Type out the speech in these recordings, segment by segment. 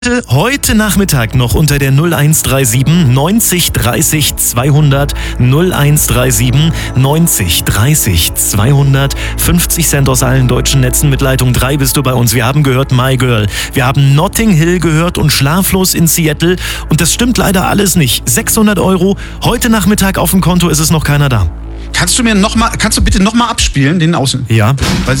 Heute Nachmittag noch unter der 0137 90 30 200 0137 90 30 200 50 Cent aus allen deutschen Netzen. Mit Leitung 3 bist du bei uns. Wir haben gehört My Girl. Wir haben Notting Hill gehört und Schlaflos in Seattle. Und das stimmt leider alles nicht. 600 €. Heute Nachmittag auf dem Konto, ist es noch keiner da. Kannst du bitte nochmal abspielen, den Außen? Ja.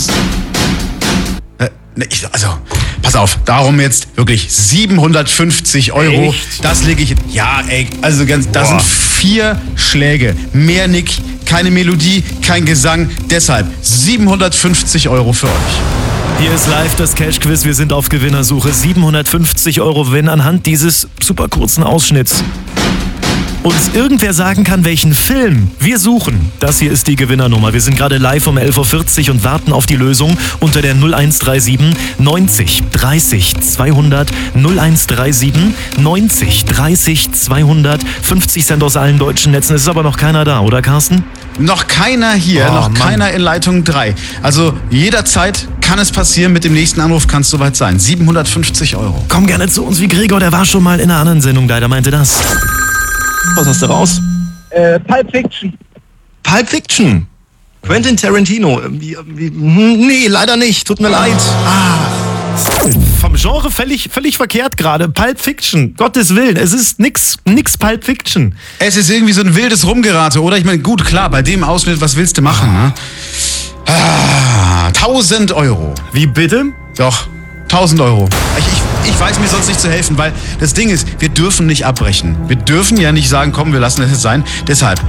Pass auf, darum jetzt wirklich 750 €. Echt? Das lege ich. Ja, ey, also das sind 4 Schläge. Mehr nicht, keine Melodie, kein Gesang. Deshalb 750 € für euch. Hier ist live das Cash-Quiz. Wir sind auf Gewinnersuche. 750 € wenn anhand dieses super kurzen Ausschnitts uns irgendwer sagen kann, welchen Film wir suchen. Das hier ist die Gewinnernummer. Wir sind gerade live um 11.40 Uhr und warten auf die Lösung unter der 0137 90 30 200 0137 90 30 200 50 Cent aus allen deutschen Netzen. Es ist aber noch keiner da, oder Carsten? Noch keiner hier, keiner in Leitung 3. Also jederzeit kann es passieren, mit dem nächsten Anruf kann es soweit sein. 750 €. Komm gerne zu uns wie Gregor, der war schon mal in einer anderen Sendung da, der meinte das. Was hast du raus? Pulp Fiction. Pulp Fiction. Quentin Tarantino. Nee, leider nicht. Tut mir leid. Vom Genre völlig verkehrt gerade. Pulp Fiction. Gottes Willen. Es ist nix Pulp Fiction. Es ist irgendwie so ein wildes Rumgerate, oder? Ich meine, gut, klar, bei dem Ausschnitt, was willst du machen, ne? 1000 €. Wie bitte? Doch, 1000 €. Ich weiß mir sonst nicht zu helfen, weil das Ding ist, wir dürfen nicht abbrechen. Wir dürfen ja nicht sagen, komm, wir lassen das jetzt sein. Deshalb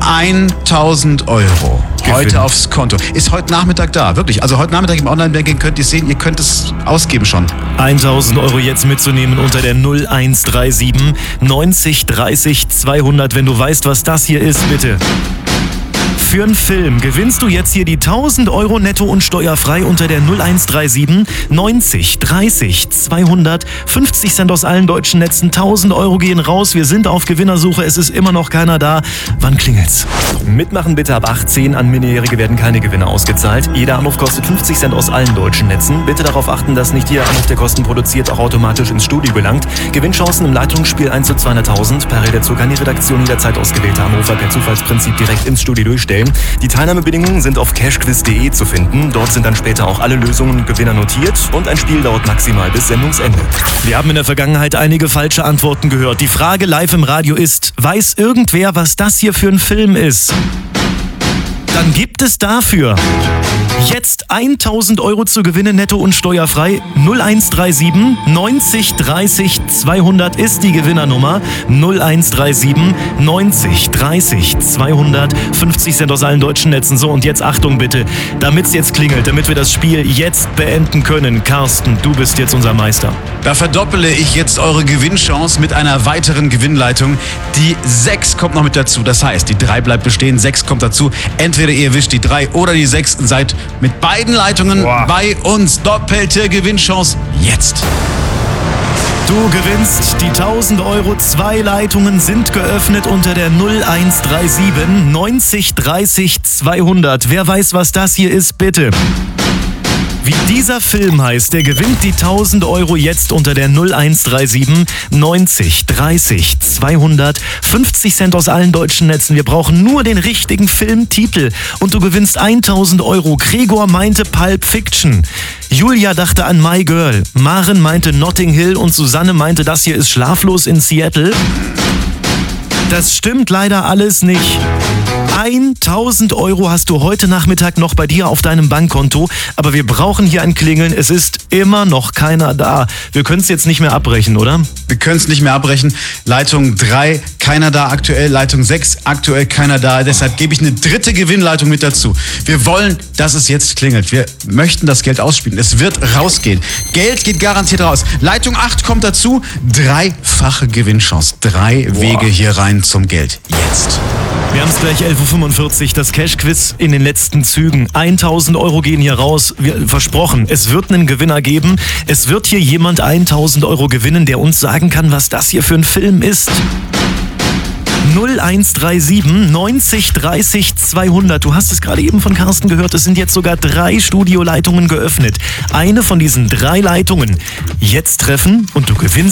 1000 € heute aufs Konto. Ist heute Nachmittag da, wirklich. Also heute Nachmittag im Online-Banking könnt ihr sehen, ihr könnt es ausgeben schon. 1000 € jetzt mitzunehmen unter der 0137 90 30 200. Wenn du weißt, was das hier ist, bitte. Für einen Film gewinnst du jetzt hier die 1000 € netto und steuerfrei unter der 0137 90 30 200 50 Cent aus allen deutschen Netzen. 1000 € gehen raus. Wir sind auf Gewinnersuche. Es ist immer noch keiner da. Wann klingelt's? Mitmachen bitte ab 18. An Minderjährige werden keine Gewinne ausgezahlt. Jeder Anruf kostet 50 Cent aus allen deutschen Netzen. Bitte darauf achten, dass nicht jeder Anruf, der Kosten produziert, auch automatisch ins Studio gelangt. Gewinnchancen im Leitungsspiel 1 zu 200.000. Per Regelzug kann die Redaktion jederzeit ausgewählte Anrufer per Zufallsprinzip direkt ins Studio durchstellen. Die Teilnahmebedingungen sind auf cashquiz.de zu finden. Dort sind dann später auch alle Lösungen und Gewinner notiert und ein Spiel dauert maximal bis Sendungsende. Wir haben in der Vergangenheit einige falsche Antworten gehört. Die Frage live im Radio ist, weiß irgendwer, was das hier für ein Film ist? Dann gibt es dafür jetzt 1000 € zu gewinnen, netto und steuerfrei. 0137 90 30 200 ist die Gewinnernummer. 0137 90 30 200 50 Cent aus allen deutschen Netzen. So, und jetzt Achtung bitte, damit es jetzt klingelt, damit wir das Spiel jetzt beenden können. Carsten, du bist jetzt unser Meister. Da verdoppele ich jetzt eure Gewinnchance mit einer weiteren Gewinnleitung. Die 6 kommt noch mit dazu. Das heißt, die 3 bleibt bestehen, 6 kommt dazu. Entweder ihr erwischt die 3 oder die 6 und seid mit beiden Leitungen bei uns. Doppelte Gewinnchance jetzt. Du gewinnst die 1000 €. 2 Leitungen sind geöffnet unter der 0137 90 30 200. Wer weiß, was das hier ist, bitte. Wie dieser Film heißt, der gewinnt die 1000 € jetzt unter der 0137 90 30 200 50 Cent aus allen deutschen Netzen. Wir brauchen nur den richtigen Filmtitel und du gewinnst 1000 €. Gregor meinte Pulp Fiction. Julia dachte an My Girl. Maren meinte Notting Hill und Susanne meinte, das hier ist Schlaflos in Seattle. Das stimmt leider alles nicht. 1000 € hast du heute Nachmittag noch bei dir auf deinem Bankkonto, aber wir brauchen hier ein Klingeln. Es ist immer noch keiner da. Wir können es jetzt nicht mehr abbrechen, oder? Wir können es nicht mehr abbrechen. Leitung 3, keiner da aktuell. Leitung 6, aktuell keiner da. Deshalb gebe ich eine dritte Gewinnleitung mit dazu. Wir wollen, dass es jetzt klingelt. Wir möchten das Geld ausspielen. Es wird rausgehen. Geld geht garantiert raus. Leitung 8 kommt dazu. 3-fache Gewinnchance. 3 Wege hier rein zum Geld. Jetzt. Wir haben es gleich 11.45 Uhr, das Cash-Quiz in den letzten Zügen. 1000 € gehen hier raus. Versprochen, es wird einen Gewinner geben. Es wird hier jemand 1000 € gewinnen, der uns sagen kann, was das hier für ein Film ist. 0137 90 30 200. Du hast es gerade eben von Carsten gehört, es sind jetzt sogar 3 Studioleitungen geöffnet. Eine von diesen 3 Leitungen jetzt treffen und du gewinnst